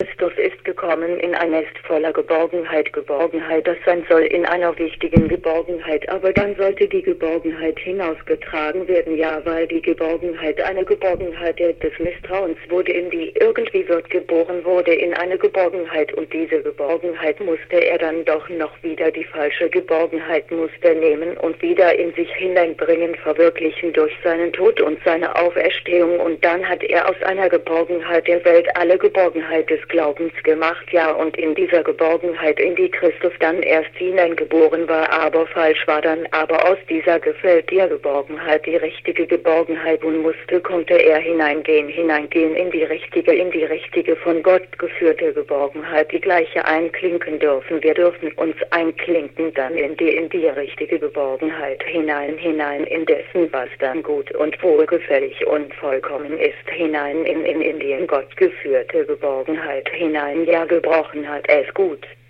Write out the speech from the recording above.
Christus ist gekommen in ein Nest voller Geborgenheit. Geborgenheit, das sein soll in einer wichtigen Geborgenheit, aber dann sollte die Geborgenheit hinausgetragen werden, ja, weil die Geborgenheit eine Geborgenheit des Misstrauens wurde, in die irgendwie wird geboren wurde in eine Geborgenheit, und diese Geborgenheit musste er dann doch noch wieder, die falsche Geborgenheit musste er nehmen und wieder in sich hineinbringen, verwirklichen durch seinen Tod und seine Auferstehung, und dann hat er aus einer Geborgenheit der Welt alle Geborgenheit des Glaubens gemacht, ja, und in dieser Geborgenheit, in die Christus dann erst hineingeboren war, aber falsch war dann, aber aus dieser gefällt die Geborgenheit, die richtige Geborgenheit, und konnte er hineingehen in die richtige von Gott geführte Geborgenheit, die gleiche einklinken dürfen. Wir dürfen uns einklinken dann in die richtige Geborgenheit hinein in dessen, was dann gut und wohlgefällig und vollkommen ist, hinein in die in Gott geführte Geborgenheit hinein, ja, gebrochen hat es gut.